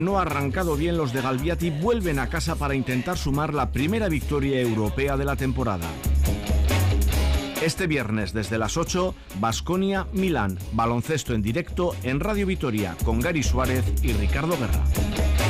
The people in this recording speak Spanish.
No ha arrancado bien, los de Galbiati vuelven a casa para intentar sumar la primera victoria europea de la temporada. Este viernes desde las 8, Baskonia-Milán, baloncesto en directo en Radio Vitoria con Gary Suárez y Ricardo Guerra.